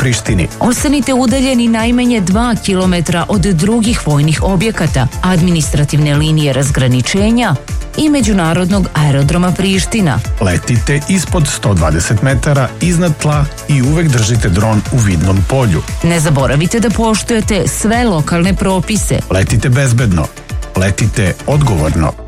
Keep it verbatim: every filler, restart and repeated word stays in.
Prištini. Ostanite udaljeni najmanje dva kilometra od drugih vojnih objekata, administrativne linije razgraničenja i međunarodnog aerodroma Priština. Letite ispod sto dvadeset metara iznad tla i uvek držite dron u vidnom polju. Ne zaboravite da poštujete sve lokalne propise. Letite bezbedno. Letite odgovorno.